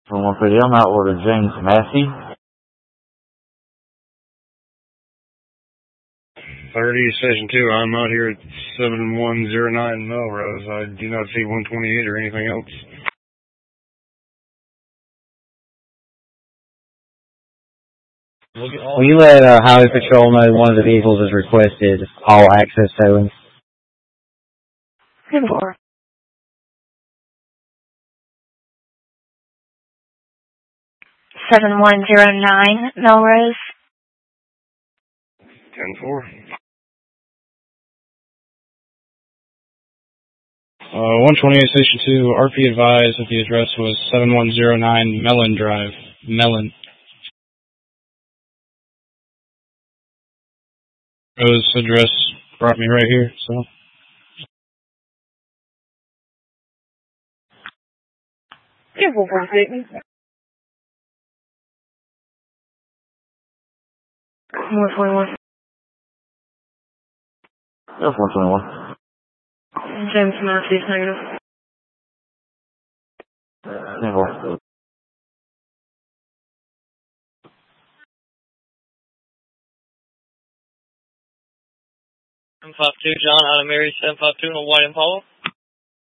From 130, I'm out order James Massey. 30, Station 2, I'm out here at 7109 Melrose. I do not see 128 or anything else. Will you let Highway Patrol know one of the vehicles is requested all access towing? 10-4. 7109 Melrose. 10-4. 128 Station 2, RP advised that the address was 7109 Mellon Drive. Mellon. Rose address brought me right here, so. Careful, 121. 121. James Massey's negative. 10-4. 752, John, out of Mary, 752 on White Impala.